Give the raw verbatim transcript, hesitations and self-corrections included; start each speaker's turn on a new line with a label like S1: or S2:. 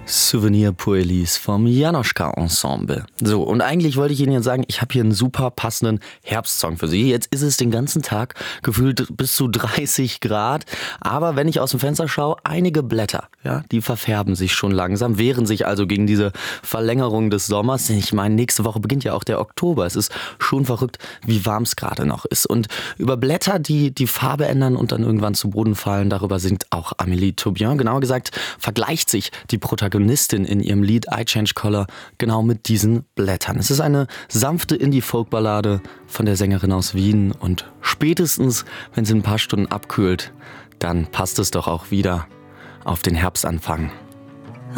S1: Souvenir pour Elise vom Janoschka Ensemble. So, und eigentlich wollte ich Ihnen jetzt sagen, ich habe hier einen super passenden Herbstsong für Sie. Jetzt ist es den ganzen Tag gefühlt bis zu dreißig Grad. Aber wenn ich aus dem Fenster schaue, einige Blätter, ja, die verfärben sich schon langsam, wehren sich also gegen diese Verlängerung des Sommers. Ich meine, nächste Woche beginnt ja auch der Oktober. Es ist schon verrückt, wie warm es gerade noch ist. Und über Blätter, die die Farbe ändern und dann irgendwann zu Boden fallen, darüber singt auch Amélie Toubion. Genauer gesagt, vergleicht sich die Protagonistin in ihrem Lied I Change Color genau mit diesen Blättern. Es ist eine sanfte Indie-Folk-Ballade von der Sängerin aus Wien und spätestens, wenn sie ein paar Stunden abkühlt, dann passt es doch auch wieder auf den Herbstanfang.